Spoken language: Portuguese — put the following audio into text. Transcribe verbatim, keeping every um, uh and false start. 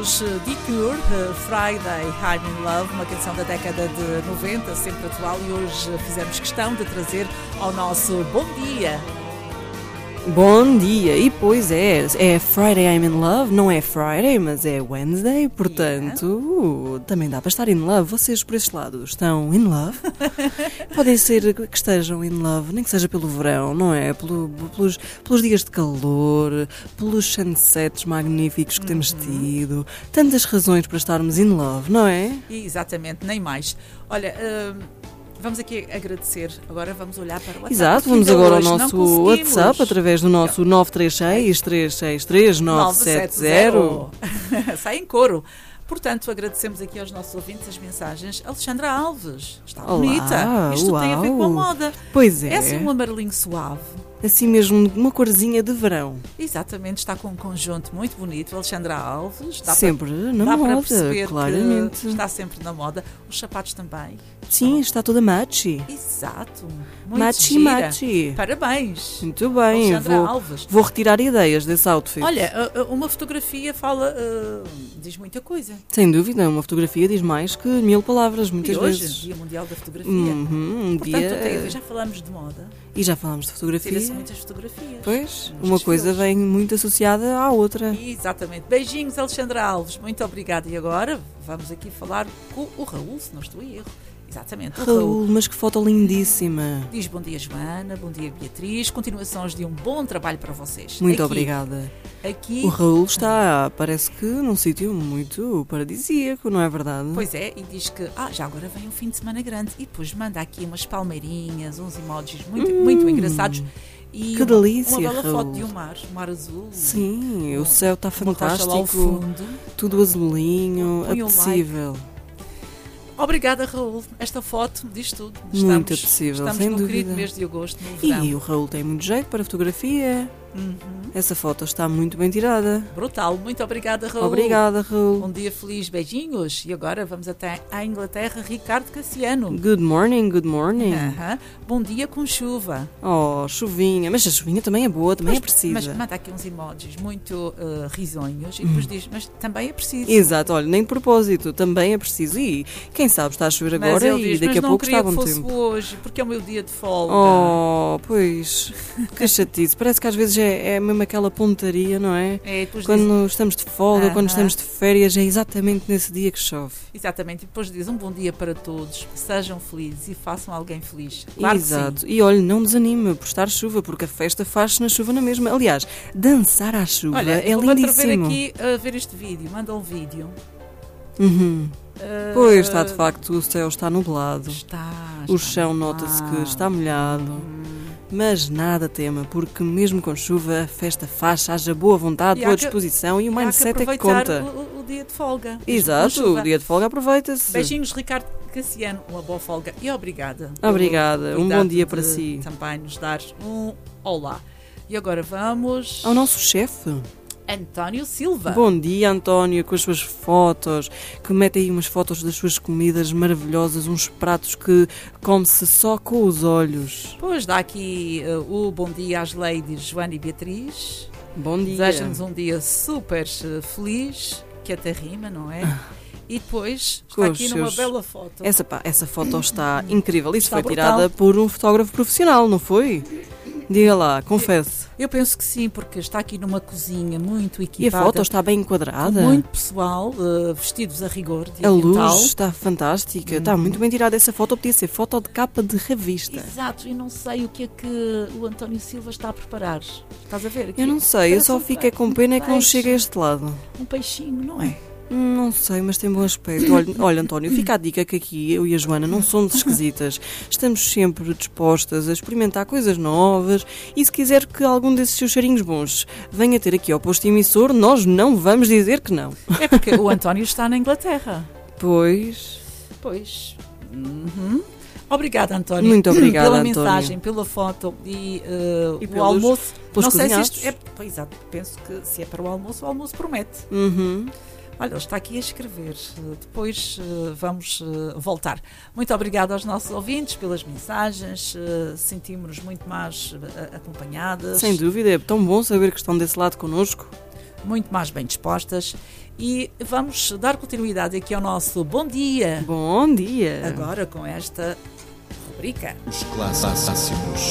The Cure, uh, Friday, I'm in Love, uma canção da década de noventa, sempre atual, e hoje fizemos questão de trazer ao nosso Bom Dia. Bom dia, e pois é, é Friday I'm in Love, não é Friday, mas é Wednesday, portanto, yeah. Também dá para estar in love. Vocês por este lado estão in love? Podem ser que estejam in love, nem que seja pelo verão, não é? Pelo, pelos, pelos dias de calor, pelos sunsets magníficos que uhum. temos tido, tantas razões para estarmos in love, não é? Exatamente, nem mais. Olha... Uh... Vamos aqui agradecer, agora vamos olhar para o WhatsApp. Exato, vamos agora ao nosso WhatsApp, através do nosso nove três seis, três seis três, nove sete zero. Sai em coro. Portanto, agradecemos aqui aos nossos ouvintes as mensagens. Alexandra Alves, está Olá, bonita. Isto uau. Tem a ver com a moda. Pois é. É assim um amarelinho suave. Assim mesmo, uma corzinha de verão. Exatamente, está com um conjunto muito bonito. Alexandra Alves. Dá sempre para, na dá moda, para perceber claramente. Que está sempre na moda. Os sapatos também. Sim, está toda matchy. Exato. Muito matchy, gira. matchy. Parabéns. Muito bem. Alexandra vou, Alves. Vou retirar ideias desse outfit. Olha, uma fotografia fala, uh, diz muita coisa. Sem dúvida, uma fotografia diz mais que mil palavras, muitas e hoje, vezes. Dia Mundial da Fotografia. Uhum, um Portanto, dia... até, já falamos de moda. E já falámos de fotografia. Tira-se muitas fotografias. Pois, uma coisa vem muito associada à outra. Exatamente. Beijinhos, Alexandra Alves. Muito obrigada. E agora vamos aqui falar com o Raul, se não estou em erro. Exatamente. O Raul, Raul, mas que foto lindíssima. Diz bom dia, Joana. Bom dia, Beatriz. Continuações de um bom trabalho para vocês. Muito aqui, obrigada. Aqui... O Raul está, parece que, num sítio muito paradisíaco, não é verdade? Pois é, e diz que ah, já agora vem um fim de semana grande. E depois manda aqui umas palmeirinhas, uns emojis muito, hum. muito engraçados. E que uma, delícia, uma bela Raul. foto de um mar, um mar azul. Sim, o céu está fantástico. Lá ao fundo. Tudo azulinho, Põe apetecível. Um like. Obrigada, Raul. Esta foto diz tudo. Estamos, muito apetecível, estamos sem no dúvida. querido mês de agosto, no verão. E o Raul tem muito jeito para fotografia. Uhum. Essa foto está muito bem tirada. Brutal. Muito obrigada, Raul. Obrigada, Raul. Um dia feliz. Beijinhos. E agora vamos até à Inglaterra. Ricardo Cassiano. Good morning, good morning. Uh-huh. Bom dia com chuva. Oh, chuvinha. Mas a chuvinha também é boa, também mas, é precisa. Mas manda aqui uns emojis muito uh, risonhos e depois hum. diz, mas também é preciso. Exato, olha, nem de propósito, também é preciso. E quem sabe está a chover mas agora e diz, daqui a pouco está bom tempo. Mas não queria que fosse hoje, porque é o meu dia de folga. Oh, pois, que chatice. Parece que às vezes é, é mesmo aquela pontaria, não é? É, quando diz... estamos de folga, uh-huh. quando estamos de férias, é exatamente nesse dia que chove. Exatamente, e depois diz um bom dia para todos, sejam felizes e façam alguém feliz. Claro. Exato, e olha, não desanime por estar chuva, porque a festa faz-se na chuva na mesma. Aliás, dançar à chuva olha, é vou lindíssimo. Olha, ver aqui a ver este vídeo, manda um vídeo. Uhum. Uh, pois está, de facto, o céu está nublado. Está, o está chão nota-se que está molhado. Hum. Mas nada tema, porque mesmo com chuva a festa faz, haja boa vontade, boa disposição que, e o mindset é que conta. O, o dia de folga. Exato, o dia de folga aproveita-se. Beijinhos, Ricardo Cassiano, uma boa folga e obrigada. Obrigada, um bom dia para de, si. Também nos dar um olá. E agora vamos ao nosso chefe. António Silva. Bom dia, António, com as suas fotos, que mete aí umas fotos das suas comidas maravilhosas, uns pratos que come-se só com os olhos. Pois dá aqui uh, o bom dia às ladies Joana e Beatriz. Bom dia. Deseja-nos um dia super uh, feliz, que até rima, não é? E depois está com aqui numa seus... bela foto. Essa, pá, essa foto está incrível. Isso está foi brutal. Tirada por um fotógrafo profissional, não foi? Diga lá, confesse. Eu penso que sim, porque está aqui numa cozinha muito equipada. E a foto está bem enquadrada. Muito pessoal, uh, vestidos a rigor. A luz está fantástica, hum. está muito bem tirada. Essa foto podia ser foto de capa de revista. Exato, e não sei o que é que o António Silva está a preparar. Estás a ver? Aqui, eu não sei, eu só um fico com pena é que não chega a este lado. Um peixinho, não é? Não sei, mas tem bom aspecto. Olha, olha, António, fica a dica que aqui eu e a Joana não somos esquisitas. Estamos sempre dispostas a experimentar coisas novas e se quiser que algum desses seus cheirinhos bons venha ter aqui ao posto emissor, nós não vamos dizer que não. É porque o António está na Inglaterra. Pois. Pois. Uhum. Obrigada, António. Muito obrigada, pela António. mensagem, pela foto e, uh, e o pelos, almoço. Pelos não sei cozinhados. se isto é. Pois, exato, penso que se é para o almoço, o almoço promete. Uhum. Olha, ele está aqui a escrever. Depois uh, vamos uh, voltar. Muito obrigada aos nossos ouvintes pelas mensagens. Uh, Sentimos-nos muito mais uh, acompanhadas. Sem dúvida, é tão bom saber que estão desse lado connosco. muito mais bem dispostas e vamos dar continuidade aqui ao nosso Bom Dia. Bom dia! Agora com esta rubrica. Os clássicos